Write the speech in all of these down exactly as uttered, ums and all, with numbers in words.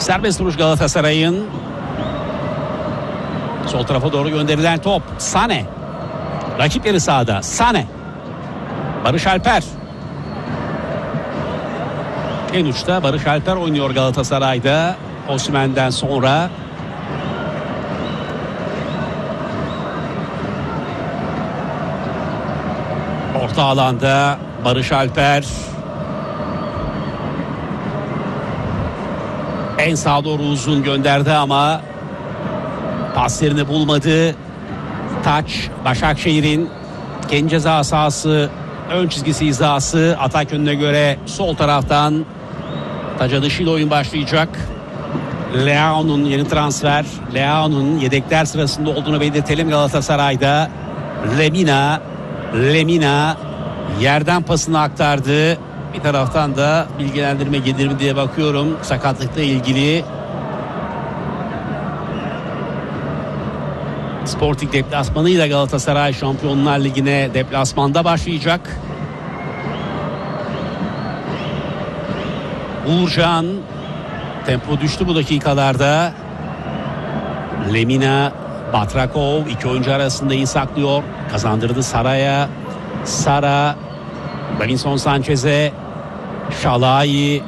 Serbest vuruş Galatasaray'ın. Sol tarafa doğru gönderilen top. Sane. Rakip yarı sahada. Sane. Barış Alper. En uçta Barış Alper oynuyor Galatasaray'da. Osimhen'den sonra. Orta alanda Barış Alper. En sağa doğru uzun gönderdi ama pas yerini bulmadı. Taç Başakşehir'in kendi ceza sahası ön çizgisi hizası. Atak yönüne göre sol taraftan Taca dışıyla oyun başlayacak. Leao'nun yeni transfer. Leao'nun yedekler sırasında olduğunu belirtelim Galatasaray'da. Lemina Lemina yerden pasını aktardı. Bir taraftan da bilgilendirme gelir mi diye bakıyorum sakatlıkla ilgili. Sporting deplasmanıyla Galatasaray Şampiyonlar Ligi'ne deplasmanda başlayacak. Uğurcan tempo düştü bu dakikalarda. Lemina, Batrakov iki oyuncu arasında iyi saklıyor. Kazandırdı Sara'ya. Sara, Davinson Sanchez'e. Şalai.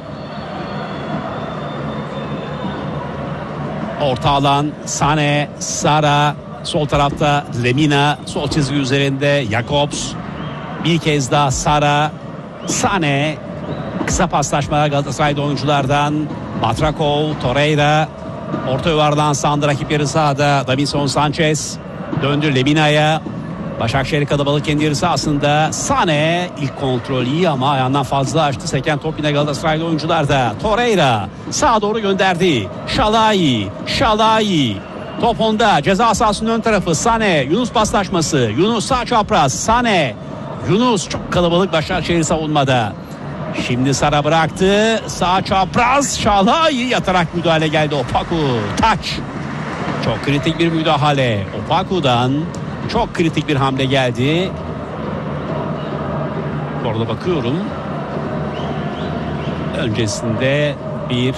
Orta alan Sane, Sara. Sol tarafta Lemina. Sol çizgi üzerinde Jakobs. Bir kez daha Sara. Sane. Kısa paslaşmalar Galatasaray'da oyunculardan. Batrakov, Torreira. Orta yuvardan sandı rakip yarı sahada. Davinson Sanchez. Döndü Lemina'ya. Başakşehir kalabalık kendi yarı sahasında. Sane ilk kontrol iyi ama ayağından fazla açtı. Seken top yine Galatasaray'da oyuncularda. Torreira sağa doğru gönderdi. Şalai. Şalai. Top onda. Ceza sahasının ön tarafı. Sane. Yunus paslaşması. Yunus sağ çapraz. Sane. Yunus çok kalabalık Başakşehir savunmada. Şimdi Sara bıraktı. Sağ çapraz. Şalai yatarak müdahale geldi. Opaku. Taç. Çok kritik bir müdahale. Opaku'dan çok kritik bir hamle geldi. Orada bakıyorum. Öncesinde bir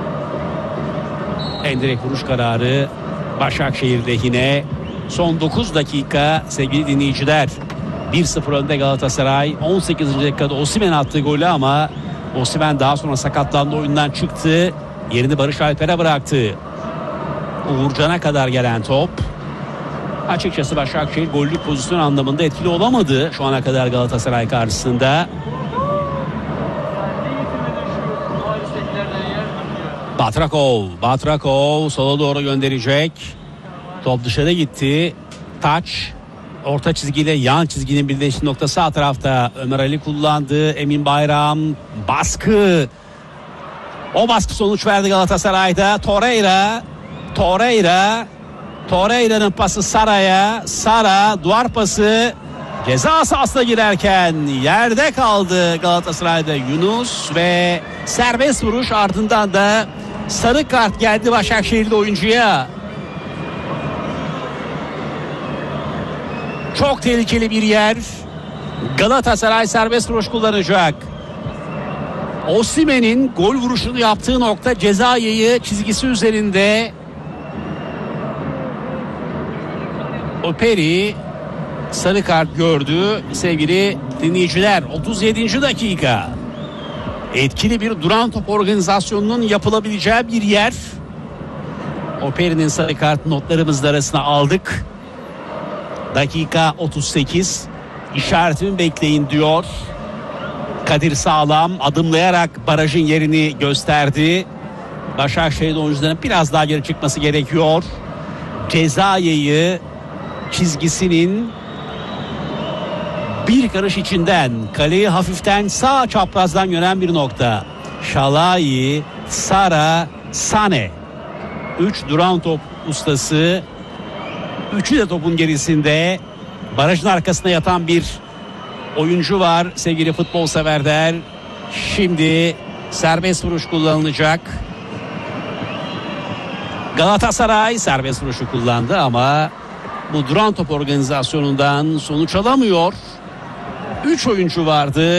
endirek vuruş kararı Başakşehir lehine. Son dokuz dakika sevgili dinleyiciler. bir sıfır önde Galatasaray. on sekizinci dakikada Osimhen attığı golü ama Osimhen daha sonra sakatlandı, oyundan çıktı. Yerini Barış Alper'e bıraktı. Uğurcan'a kadar gelen top. Açıkçası Başakşehir gollük pozisyon anlamında etkili olamadı şu ana kadar Galatasaray karşısında. Batrakov, Batrakov sola doğru gönderecek. Top dışarı gitti. Taç orta çizgiyle yan çizginin birleştiği nokta sağ tarafta. Ömer Ali kullandı. Emin Bayram baskı. O baskı sonuç verdi Galatasaray'da. Torreira, Torreira, Torreira'nın pası Sara'ya. Sara duvar pası. Ceza sahasına girerken yerde kaldı Galatasaray'da Yunus ve serbest vuruş, ardından da sarı kart geldi Başakşehirli oyuncuya. Çok tehlikeli bir yer. Galatasaray serbest vuruş kullanacak. Osimhen'in gol vuruşunu yaptığı nokta ceza yayı çizgisi üzerinde. Operi sarı kart gördü sevgili dinleyiciler. otuz yedinci dakika. Etkili bir duran top organizasyonunun yapılabileceği bir yer. Operi'nin sarı kart notlarımızın arasına aldık. Dakika otuz sekiz. İşaretimi bekleyin diyor. Kadir Sağlam adımlayarak barajın yerini gösterdi. Başakşehir oyuncularının biraz daha geri çıkması gerekiyor. Ceza yayı çizgisinin bir karış içinden kaleyi hafiften sağ çaprazdan yönen bir nokta. Şalai, Sara, Sane. üç duran top ustası. Üçü de topun gerisinde. Barajın arkasında yatan bir oyuncu var sevgili futbol severler. Şimdi serbest vuruş kullanılacak. Galatasaray serbest vuruşu kullandı ama bu duran top organizasyonundan sonuç alamıyor. üç oyuncu vardı.